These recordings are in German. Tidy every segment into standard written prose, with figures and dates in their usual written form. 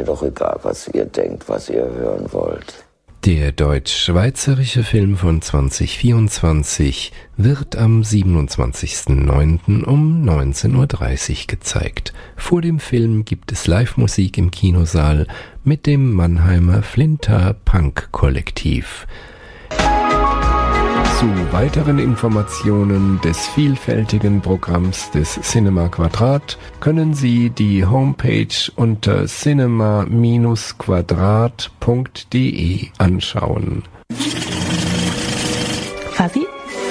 doch egal, was ihr denkt, was ihr hören wollt. Der deutsch-schweizerische Film von 2024 wird am 27.09. um 19.30 Uhr gezeigt. Vor dem Film gibt es Live-Musik im Kinosaal mit dem Mannheimer Flinter Punk Kollektiv. Zu weiteren Informationen des vielfältigen Programms des Cinema Quadrat können Sie die Homepage unter cinema-quadrat.de anschauen. Fuzzy?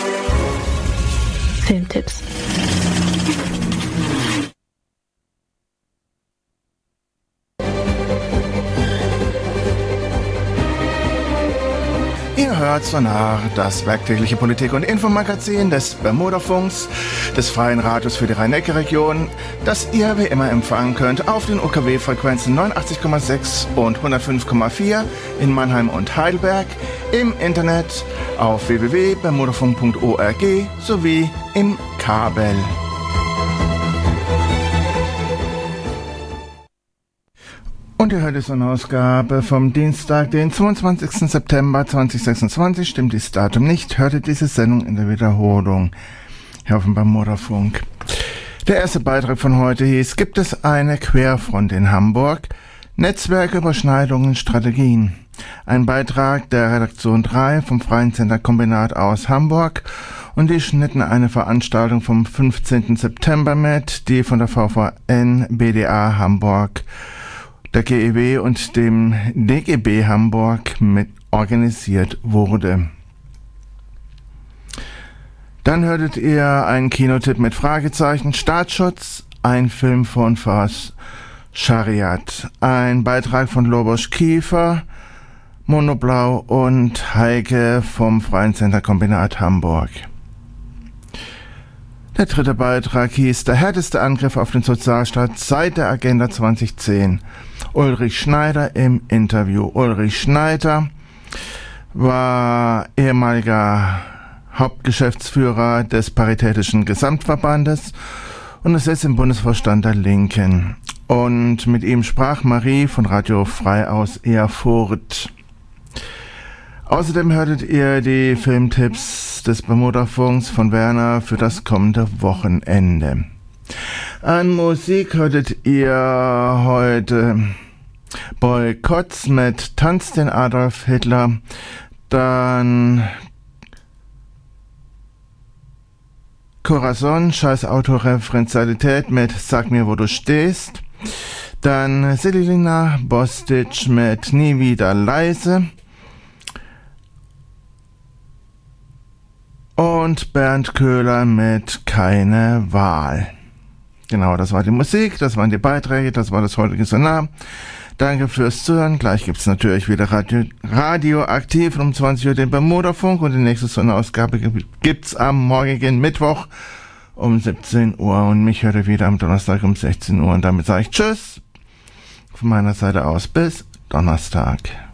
Filmtipps. Ihr hört Sonar, das werktägliche Politik- und Infomagazin des Bermudafunks, des Freien Radios für die Rhein-Neckar-Region, das ihr wie immer empfangen könnt auf den UKW-Frequenzen 89,6 und 105,4 in Mannheim und Heidelberg, im Internet auf www.bermudafunk.org sowie im Kabel. Und ihr hört es eine Ausgabe vom Dienstag, den 22. September 2026. Stimmt dieses Datum nicht, hört ihr diese Sendung in der Wiederholung hier auf dem Bermudafunk. Der erste Beitrag von heute hieß: Gibt es eine Querfront in Hamburg? Netzwerküberschneidungen, Strategien. Ein Beitrag der Redaktion 3 vom Freien Center-Kombinat aus Hamburg, und die schnitten eine Veranstaltung vom 15. September mit, die von der VVN, BDA Hamburg, der GEW und dem DGB Hamburg mit organisiert wurde. Dann hörtet ihr einen Kinotipp mit Fragezeichen: Staatsschutz, ein Film von Fars Schariat, ein Beitrag von Lobos Kiefer, Monoblau und Heike vom Freien Center Kombinat Hamburg. Der dritte Beitrag hieß: Der härteste Angriff auf den Sozialstaat seit der Agenda 2010. Ulrich Schneider im Interview. Ulrich Schneider war ehemaliger Hauptgeschäftsführer des Paritätischen Gesamtverbandes und ist jetzt im Bundesvorstand der Linken. Und mit ihm sprach Marie von Radio Frei aus Erfurt. Außerdem hörtet ihr die Filmtipps des Bermudafunks von Werner für das kommende Wochenende. An Musik hörtet ihr heute Boykotts mit Tanz den Adolf Hitler, dann Corazon, Scheiß Autoreferenzialität mit Sag mir, wo du stehst, dann Selina Bostic mit Nie wieder leise und Bernd Köhler mit Keine Wahl. Genau, das war die Musik, das waren die Beiträge, das war das heutige Sonar. Danke fürs Zuhören. Gleich gibt's natürlich wieder Radioaktiv um 20 Uhr den Bermudafunk, und die nächste Sonarausgabe gibt's am morgigen Mittwoch um 17 Uhr. Und mich hört ihr wieder am Donnerstag um 16 Uhr. Und damit sage ich Tschüss. Von meiner Seite aus bis Donnerstag.